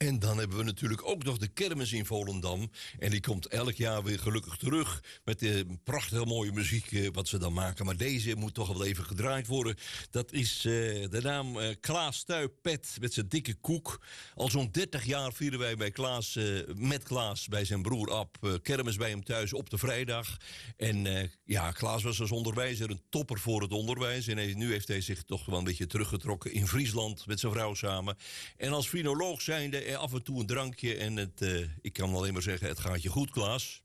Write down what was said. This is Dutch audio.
En dan hebben we natuurlijk ook nog de kermis in Volendam. En die komt elk jaar weer gelukkig terug met de prachtige mooie muziek wat ze dan maken. Maar deze moet toch wel even gedraaid worden. Dat is de naam Klaas Tuipet met zijn dikke koek. Al zo'n 30 jaar vieren wij bij Klaas, met Klaas bij zijn broer Ab, kermis bij hem thuis op de vrijdag. En Klaas was als onderwijzer een topper voor het onderwijs. En nu heeft hij zich toch wel een beetje teruggetrokken in Friesland met zijn vrouw samen. En als finoloog zijnde af en toe een drankje. En ik kan alleen maar zeggen, het gaat je goed, Klaas.